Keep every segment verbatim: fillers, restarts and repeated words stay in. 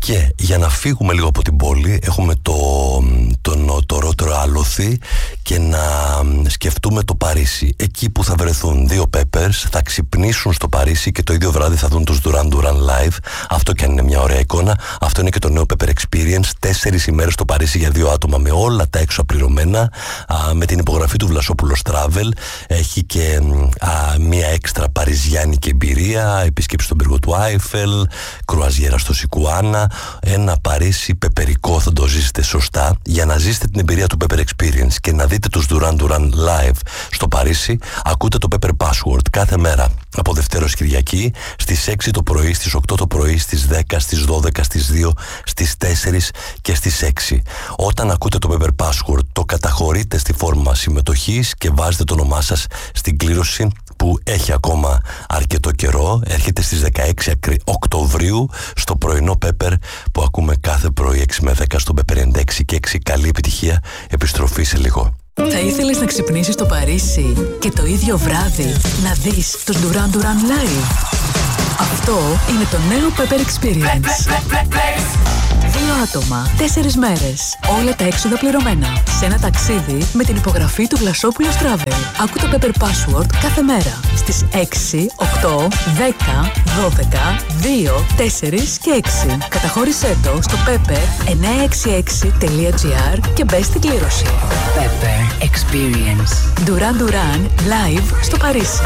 Και για να φύγουμε λίγο από την πόλη, έχουμε το, το νοτορότερο άλοθη και να σκεφτούμε το Παρίσι. Εκεί που θα βρεθούν δύο Peppers, θα ξυπνήσουν στο Παρίσι και το ίδιο βράδυ θα δουν τους Duran Duran live. Αυτό και αν είναι μια ωραία εικόνα. Αυτό είναι και το νέο Pepper Experience. Τέσσερις ημέρες στο Παρίσι για δύο άτομα, με όλα τα έξω απληρωμένα, α, με την υπογραφή του Βλασόπουλος Travel. Έχει και α, μια έξτρα παριζιάνικη εμπειρία, επίσκεψη στον πύργο του Άιφελ, κρουαζιέρα στο Σικουάνα. Ένα Παρίσι πεπερικό, θα το ζήσετε σωστά. Για να ζήσετε την εμπειρία του Pepper Experience και να δείτε τους Duran Duran live στο Παρίσι, ακούτε το Pepper Password κάθε μέρα από Δευτέρα ως Κυριακή, στις έξι το πρωί, στις οκτώ το πρωί, στις δέκα, στις δώδεκα, στις δύο, στις τέσσερις και στις έξι. Όταν ακούτε το Pepper Password, το καταχωρείτε στη φόρμα συμμετοχής και βάζετε το όνομά σας στην κλήρωση που έχει ακόμα αρκετό καιρό. Έρχεται στις δεκαέξι Οκτωβρίου στο πρωινό Pepper που ακούμε κάθε πρωί έξι με δέκα στο Pepper ενενήντα έξι και έξι. Καλή επιτυχία, επιστροφή σε λίγο. Θα ήθελες να ξυπνήσεις στο Παρίσι και το ίδιο βράδυ να δεις τους Duran Duran live? Αυτό είναι το νέο Pepper Experience. Δύο άτομα, τέσσερις μέρες, όλα τα έξοδα πληρωμένα. Σε ένα ταξίδι με την υπογραφή του Βλασόπουλος Travel. Άκου το Pepper Password κάθε μέρα στις έξι, οκτώ, δέκα, δώδεκα, δύο, τέσσερα και έξι. Καταχώρησέ το στο pepper εννιακόσια εξήντα έξι τελεία τζι άρ και μπες στην κλήρωση. Pepper Experience. Duran Duran live στο Παρίσι.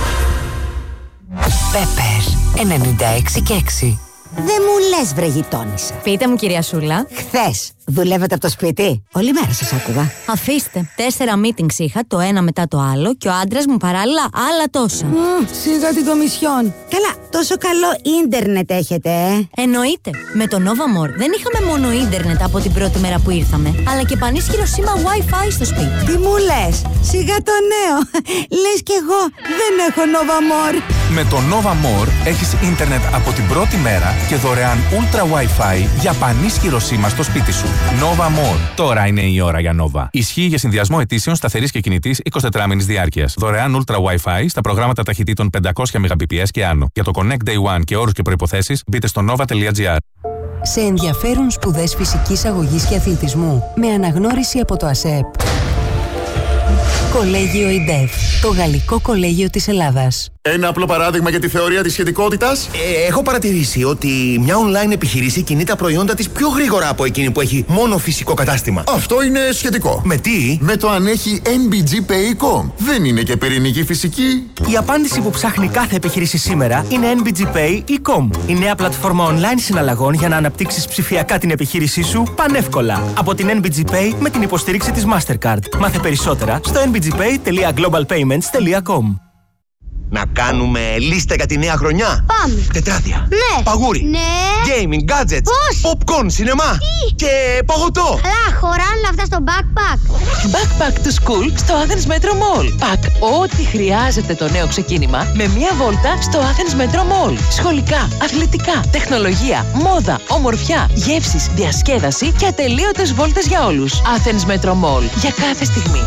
Pepper ενενήντα έξι και έξι. Δεν μου λες, βρε γειτόνισσα. Πείτε μου, κυρία Σούλα. Χθες δουλεύετε από το σπίτι? Όλη μέρα σας άκουγα. Αφήστε. Τέσσερα meetings είχα, το ένα μετά το άλλο, και ο άντρας μου παράλληλα άλλα τόσα. Mm, σιγά την κομισιόν. Καλά, τόσο καλό ίντερνετ έχετε, ε? Εννοείται. Με το Novamor δεν είχαμε μόνο ίντερνετ από την πρώτη μέρα που ήρθαμε, αλλά και πανίσχυρο σήμα Wi-Fi στο σπίτι. Τι μου λες? Σιγά το νέο. Λες κι εγώ δεν έχω Novamor. Με το Novamor έχεις ίντερνετ από την πρώτη μέρα και δωρεάν Ultra Wi-Fi για πανίσχυρο σήμα στο σπίτι σου. Novamor. Τώρα είναι η ώρα για Nova. Ισχύει για συνδυασμό ετήσεων σταθερής και κινητής εικοσιτετράμηνης διάρκειας. Δωρεάν Ultra Wi-Fi στα προγράμματα ταχυτήτων πεντακόσια Mbps και άνω. Για το Connect Day One και όρους και προϋποθέσεις μπείτε στο nova τελεία τζι άρ. Σε ενδιαφέρουν σπουδές φυσικής αγωγής και αθλητισμού με αναγνώριση από το ΑΣΕΠ? Κολέγιο ΙΝΤΕΦ, το γαλλικό κολέγιο της Ελλάδας. Ένα απλό παράδειγμα για τη θεωρία της σχετικότητας. Ε, έχω παρατηρήσει ότι μια online επιχείρηση κινεί τα προϊόντα της πιο γρήγορα από εκείνη που έχει μόνο φυσικό κατάστημα. Αυτό είναι σχετικό. Με τι? Με το αν έχει εν μπι τζι Pay τελεία com. Δεν είναι και πυρηνική φυσική. Η απάντηση που ψάχνει κάθε επιχείρηση σήμερα είναι εν μπι τζι Pay τελεία com. Η νέα πλατφόρμα online συναλλαγών για να αναπτύξεις ψηφιακά την επιχείρησή σου πανεύκολα. Από την εν μπι τζι Pay με την υποστήριξη της Mastercard. Μάθε περισσότερα στο εν μπι τζι Pay τελεία global payments τελεία com. Να κάνουμε λίστα για τη νέα χρονιά. Πάμε. Τετράδια. Ναι. Παγούρι. Ναι. Gaming, gadgets. Πώς? Popcorn, σινεμά. Τι? Και παγωτό. Αλλά χωράνε όλα αυτά στο backpack. Backpack to school στο Athens Metro Mall. Πακ ό,τι χρειάζεται το νέο ξεκίνημα με μια βόλτα στο Athens Metro Mall. Σχολικά, αθλητικά, τεχνολογία, μόδα, ομορφιά, γεύσεις, διασκέδαση και ατελείωτες βόλτες για όλους. Athens Metro Mall. Για κάθε στιγμή.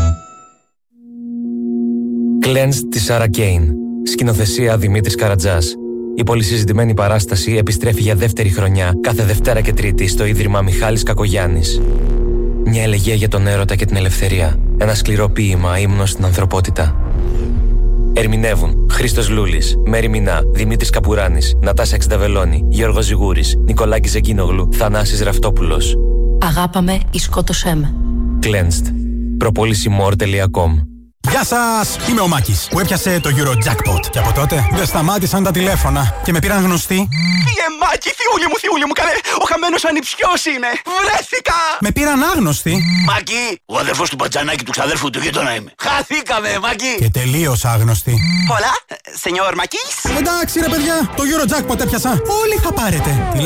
Cleansed της Sarah Kane. Σκηνοθεσία Δημήτρης Καρατζάς. Η πολυσυζητημένη παράσταση επιστρέφει για δεύτερη χρονιά κάθε Δευτέρα και Τρίτη στο Ίδρυμα Μιχάλης Κακογιάννης. Μια ελεγεία για τον έρωτα και την ελευθερία. Ένα σκληρό ποίημα ύμνος στην ανθρωπότητα. Ερμηνεύουν Χρήστος Λούλης, Μέρη Μινά, Δημήτρης Καπουράνης, Νατάσα Εξδαβελώνη, Γιώργος Ζιγούρης, Νικολάκης Ζεγκίνογλου, Θανάσης Ραυτόπουλος. Αγάπαμε ή σκότωσέ με. Cleansed. προπόληση more τελεία com. Γεια σας! Είμαι ο Μάκης που έπιασε το Eurojackpot. Και από τότε δεν σταμάτησαν τα τηλέφωνα και με πήραν γνωστοί. Φίλε Μάκη, θιούλη μου, θιούλη μου, καλέ! Ο χαμένος ανιψιός είναι! Βρέθηκα! Με πήραν άγνωστοι. Μάκη, ο αδερφός του Πατζανάκη του ξαδέρφου του γείτονα είμαι. Χαθήκαμε, Μάκη! Και τελείως άγνωστοι. Hola, señor Μάκης. Εντάξει ρε παιδιά, το Eurojackpot έπιασα. Όλοι θα πάρετε.